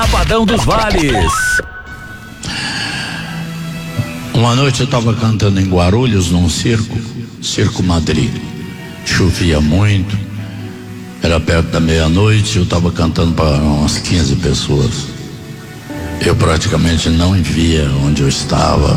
Sabadão dos Vales. Uma noite eu estava cantando em Guarulhos, num Circo Madrid. Chovia muito, era perto da meia-noite, eu estava cantando para umas 15 pessoas. Eu praticamente não via onde eu estava.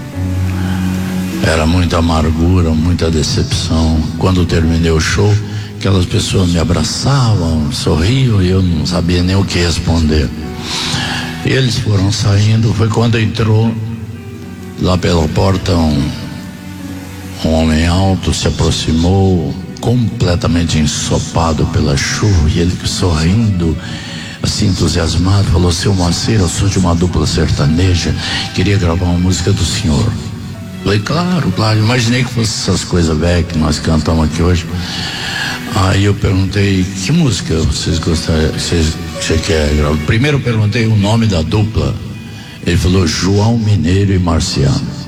Era muita amargura, muita decepção. Quando eu terminei o show, aquelas pessoas me abraçavam, sorriam e eu não sabia nem o que responder. E eles foram saindo. Foi quando entrou lá pela porta um homem alto, se aproximou, completamente ensopado pela chuva, e ele sorrindo, assim entusiasmado, falou: seu Moacir, eu sou de uma dupla sertaneja, queria gravar uma música do senhor. Falei: claro, imaginei que fosse essas coisas velhas que nós cantamos aqui hoje. Aí eu perguntei: que música vocês gostariam, você quer gravar? Primeiro eu perguntei o nome da dupla. Ele falou: João Mineiro e Marciano.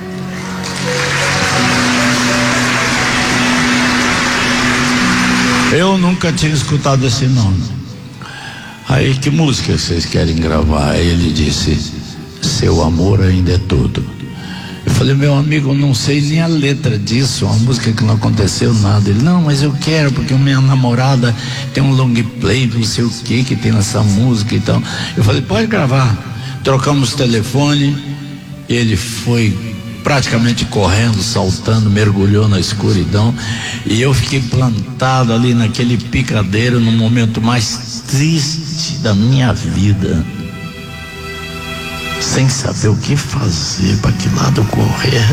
Eu nunca tinha escutado esse nome. Aí: que música vocês querem gravar? Aí ele disse: seu amor ainda é tudo. Eu falei: meu amigo, eu não sei nem a letra disso, uma música que não aconteceu nada. Ele: não, mas eu quero, porque minha namorada tem um long play, não sei o que tem nessa música e tal. Eu falei: pode gravar. Trocamos telefone, ele foi praticamente correndo, saltando, mergulhou na escuridão, e eu fiquei plantado ali naquele picadeiro no momento mais triste da minha vida, sem saber o que fazer, para que lado correr.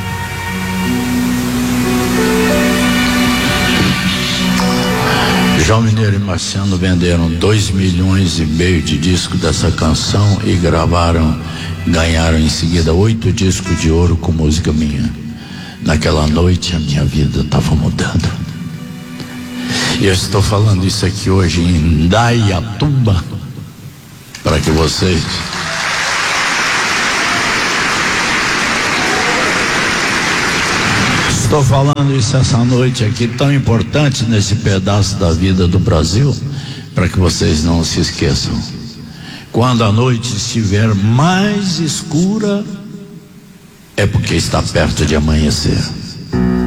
João Mineiro e Marciano venderam 2,5 milhões de discos dessa canção e ganharam em seguida 8 discos de ouro com música minha. Naquela noite a minha vida estava mudando. E eu estou falando isso aqui hoje em Indaiatuba, para que vocês estou falando isso essa noite aqui, tão importante nesse pedaço da vida do Brasil, para que vocês não se esqueçam. Quando a noite estiver mais escura, é porque está perto de amanhecer.